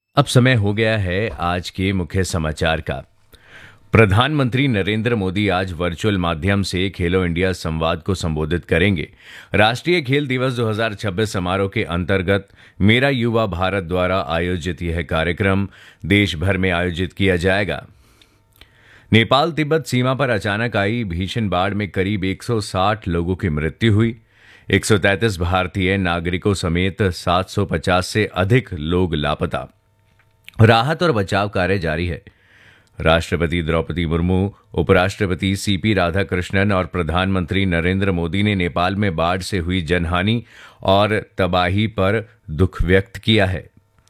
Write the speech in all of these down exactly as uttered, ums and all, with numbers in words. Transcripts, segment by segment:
अब समय हो गया है आज के मुख्य समाचार का। प्रधानमंत्री नरेंद्र मोदी आज वर्चुअल माध्यम से खेलो इंडिया संवाद को संबोधित करेंगे। राष्ट्रीय खेल दिवस दो हज़ार छब्बीस समारोह के अंतर्गत मेरा युवा भारत द्वारा आयोजित यह कार्यक्रम देश भर में आयोजित किया जाएगा। नेपाल तिब्बत सीमा पर अचानक आई भीषण बाढ़ में करीब एक सौ साठ लोगों की मृत्यु हुई। एक सौ तैंतीस भारतीय नागरिकों समेत सात सौ पचास से अधिक लोग लापता। राहत और बचाव कार्य जारी है। राष्ट्रपति द्रौपदी मुर्मू, उपराष्ट्रपति सीपी राधाकृष्णन और प्रधानमंत्री नरेंद्र मोदी ने नेपाल में बाढ़ से हुई जनहानि और तबाही पर दुख व्यक्त किया है।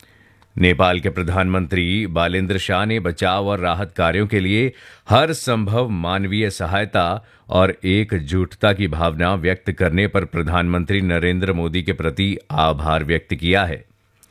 नेपाल के प्रधानमंत्री बालेंद्र शाह ने बचाव और राहत कार्यों के लिए हर संभव मानवीय सहायता और एकजुटता की भावना व्यक्त करने पर प्रधानमंत्री नरेंद्र मोदी के प्रति आभार व्यक्त किया है।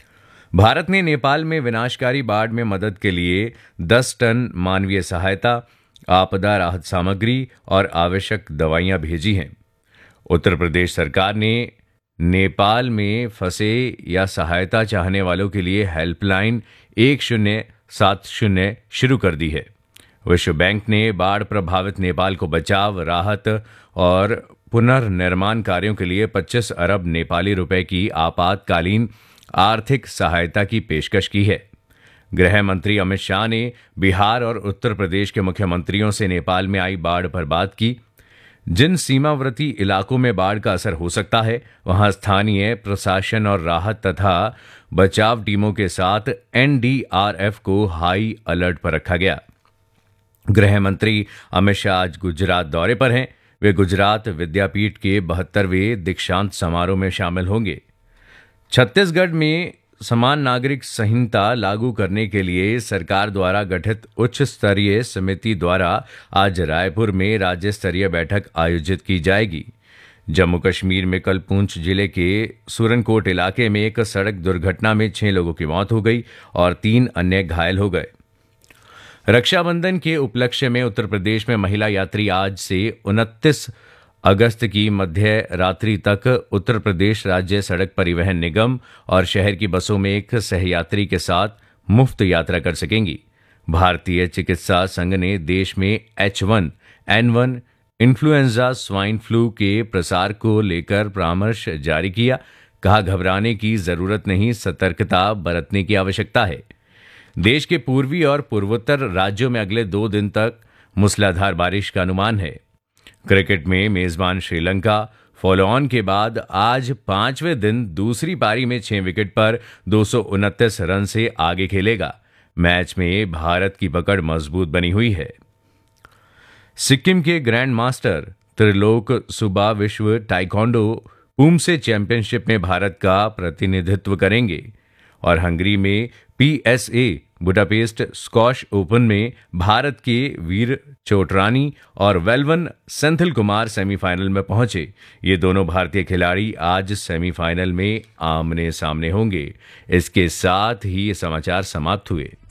भारत ने नेपाल में विनाशकारी बाढ़ में मदद के लिए दस टन मानवीय सहायता, आपदा राहत सामग्री और आवश्यक दवाइयां भेजी हैं। उत्तर प्रदेश सरकार ने नेपाल में फंसे या सहायता चाहने वालों के लिए हेल्पलाइन एक शून्य सात शून्य शुरू कर दी है। विश्व बैंक ने बाढ़ प्रभावित नेपाल को बचाव, राहत और पुनर्निर्माण कार्यों के लिए पच्चीस अरब नेपाली रुपए की आपातकालीन आर्थिक सहायता की पेशकश की है। गृह मंत्री अमित शाह ने बिहार और उत्तर प्रदेश के मुख्यमंत्रियों से नेपाल में आई बाढ़ पर बात की। जिन सीमावर्ती इलाकों में बाढ़ का असर हो सकता है, वहां स्थानीय प्रशासन और राहत तथा बचाव टीमों के साथ एन डी आर एफ को हाई अलर्ट पर रखा गया। गृह मंत्री अमित शाह आज गुजरात दौरे पर हैं। वे गुजरात विद्यापीठ के बहत्तरवें दीक्षांत समारोह में शामिल होंगे। छत्तीसगढ़ में समान नागरिक संहिता लागू करने के लिए सरकार द्वारा गठित उच्च स्तरीय समिति द्वारा आज रायपुर में राज्य स्तरीय बैठक आयोजित की जाएगी। जम्मू कश्मीर में कल पुंछ जिले के सुरनकोट इलाके में एक सड़क दुर्घटना में छह लोगों की मौत हो गई और तीन अन्य घायल हो गए। रक्षाबंधन के उपलक्ष्य में उत्तर प्रदेश में महिला यात्री आज से उनतीस अगस्त की मध्य रात्रि तक उत्तर प्रदेश राज्य सड़क परिवहन निगम और शहर की बसों में एक सहयात्री के साथ मुफ्त यात्रा कर सकेंगी। भारतीय चिकित्सा संघ ने देश में H one N one influenza swine flu के प्रसार को लेकर परामर्श जारी किया। कहा, घबराने की जरूरत नहीं, सतर्कता बरतने की आवश्यकता है। देश के पूर्वी और पूर्वोत्तर राज्यों में अगले दो दिन तक मूसलाधार बारिश का अनुमान है। क्रिकेट में मेजबान श्रीलंका फॉलो ऑन के बाद आज पांचवें दिन दूसरी पारी में छह विकेट पर दो सौ उनतीस रन से आगे खेलेगा। मैच में भारत की पकड़ मजबूत बनी हुई है। सिक्किम के ग्रैंड मास्टर त्रिलोक सुब्बा विश्व ताइक्वांडो पुमसे चैंपियनशिप में भारत का प्रतिनिधित्व करेंगे और हंगरी में P S A Budapest squash open में भारत के वीर चोटरानी और वेलवन सेंथिल कुमार सेमीफाइनल में पहुंचे। ये दोनों भारतीय खिलाड़ी आज सेमीफाइनल में आमने सामने होंगे। इसके साथ ही ये समाचार समाप्त हुए।